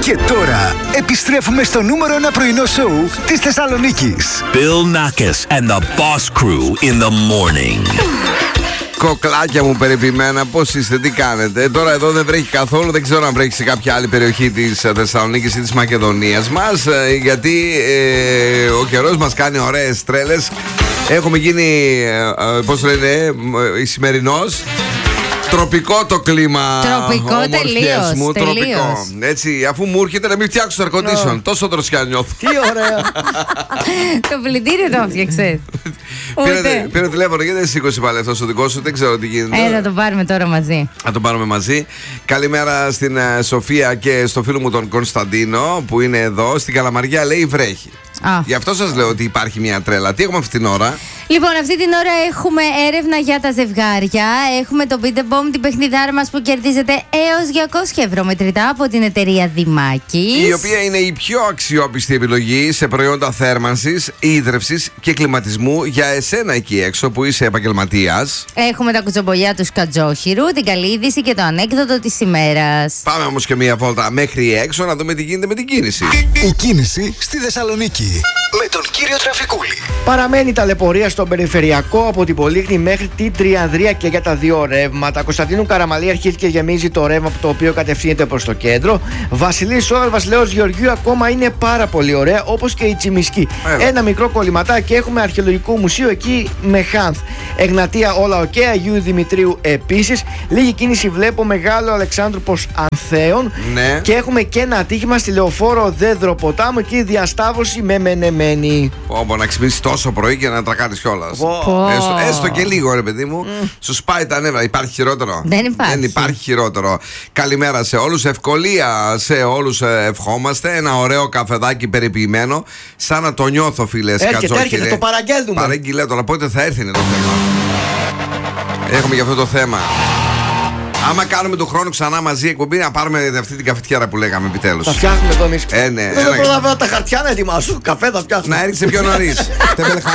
Και τώρα επιστρέφουμε στο νούμερο 1 πρωινό σοου της Θεσσαλονίκης. Bill Nackis and the Boss Crew in the morning. Κοκλάκια μου περιποιημένα, πώς είστε, τι κάνετε? Τώρα εδώ δεν βρέχει καθόλου, δεν ξέρω αν βρέχει σε κάποια άλλη περιοχή της Θεσσαλονίκης ή της Μακεδονίας μας, γιατί ο καιρός μας κάνει ωραίες τρέλες. Έχουμε γίνει, πώς λένε, Ισημερινός. Τροπικό το κλίμα. Τροπικό τελείως. Τροπικό. Έτσι, αφού μου έρχεται να μην φτιάξω air condition. Τόσο δροσιά νιώθω. Τι ωραία. Το πλυντήριο το έφτιαξες. Πήρε τηλέφωνο, γιατί δεν σήκωσε πάλι αυτό ο δικό σου, δεν ξέρω τι γίνεται. Θα το πάρουμε τώρα μαζί. Θα το πάρουμε μαζί. Καλημέρα στην Σοφία και στο φίλο μου τον Κωνσταντίνο που είναι εδώ. Στην Καλαμαριά λέει βρέχει. Γι' αυτό σας λέω ότι υπάρχει μια τρέλα. Τι έχουμε αυτή την ώρα? Λοιπόν, αυτή την ώρα έχουμε έρευνα για τα ζευγάρια. Έχουμε το Beat the Bomb, την παιχνιδάρα μας που κερδίζεται έως 200 ευρώ μετρητά από την εταιρεία Δημάκης, η οποία είναι η πιο αξιόπιστη επιλογή σε προϊόντα θέρμανσης, ίδρευσης και κλιματισμού για εσένα εκεί έξω που είσαι επαγγελματίας. Έχουμε τα κουτσομπολιά του Σκατζόχυρου, την καλή είδηση και το ανέκδοτο της ημέρας. Πάμε όμως και μια βόλτα μέχρι έξω να δούμε τι γίνεται με την κίνηση. Η κίνηση στη Θεσσαλονίκη με τον κύριο Τραφικούλη. Παραμένει ταλαιπωρία στον περιφερειακό από την Πολύχνη μέχρι την Τριανδρία και για τα δύο ρεύματα. Κωνσταντίνου Καραμαλή αρχίζει και γεμίζει το ρεύμα το οποίο κατευθύνεται προς το κέντρο. Βασιλής Σόδαλ Βασιλέως Γεωργίου ακόμα είναι πάρα πολύ ωραία, όπως και η Τσιμισκή. Ένα μικρό κολληματάκι έχουμε αρχαιολογικό μουσείο εκεί με Χάνθ. Εγνατία όλα οκ, Αγίου Δημητρίου επίσης. Λίγη κίνηση βλέπω Μεγάλο Αλεξάνδρου προς Ανθέων. Ναι. Και έχουμε και ένα ατύχημα στη Λεωφόρο Δέδρο Ποτάμου και διασταύρωση με Μενεμένη. Όπω να ξυπνήσει τόσο πρωί και να τρακάρεις κιόλας. Έστω και λίγο, ρε παιδί μου. Σου σπάει τα νεύρα. Υπάρχει χειρότερο? Δεν υπάρχει χειρότερο. Καλημέρα σε όλους. Ευκολία σε όλους ευχόμαστε. Ένα ωραίο καφεδάκι περιποιημένο. Σαν να το νιώθω, φίλε. Έρχεται, το παραγγέλνουμε. Παραγγείλε τώρα, πότε θα έρθει είναι το θέμα. Έχουμε για αυτό το θέμα. Άμα κάνουμε του χρόνου ξανά μαζί εκπομπή, να πάρουμε αυτή την καφετιέρα που λέγαμε επιτέλους. Θα φτιάχνουμε εδώ εμείς. Ναι. Δεν προλαβαίνω τα χαρτιά να ετοιμάσω. Καφέ θα φτιάχνουμε. Να έρθει πιο νωρίς.